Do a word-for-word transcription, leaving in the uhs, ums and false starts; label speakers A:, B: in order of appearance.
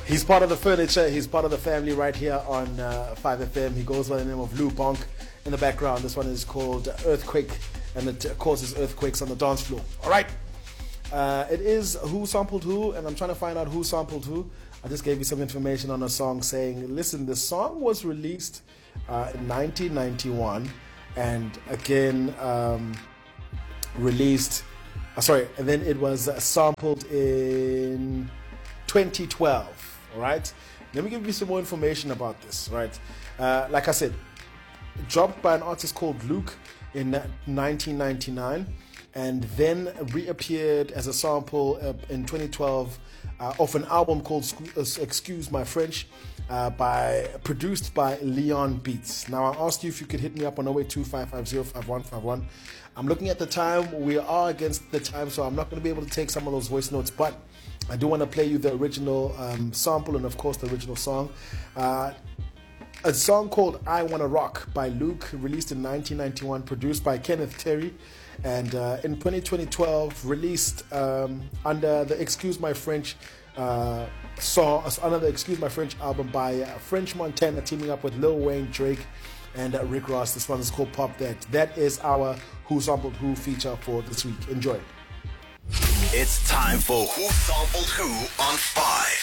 A: He's part of the furniture. He's part of the family right here on uh, five F M. He goes by the name of Lou Bonk. In the background, this one is called Earthquake, and it causes earthquakes on the dance floor. All right. Uh, it is Who Sampled Who, and I'm trying to find out who sampled who. I just gave you some information on a song saying, listen, the song was released uh, in nineteen ninety-one, and again um, released, uh, sorry, and then it was uh, sampled in twenty twelve. All right, let me give you some more information about this. Right, uh, like I said, dropped by an artist called Luke in nineteen ninety-nine, and then reappeared as a sample uh, in twenty twelve uh, of an album called Excuse My French, uh, by produced by Leon Beats. Now I asked you if you could hit me up on zero eight two five five zero five one five one. I'm looking at the time. We are against the time, so I'm not going to be able to take some of those voice notes, but I do want to play you the original um, sample and, of course, the original song. Uh, a song called I Wanna Rock by Luke, released in nineteen ninety-one, produced by Kenneth Terry, and uh, in twenty twelve, released um, under the Excuse My French uh, song, under the Excuse My French album by uh, French Montana, teaming up with Lil Wayne, Drake, and uh, Rick Ross. This one is called Pop That. That is our Who Sampled Who feature for this week. Enjoy.
B: It's time for Who Sampled Who on Five.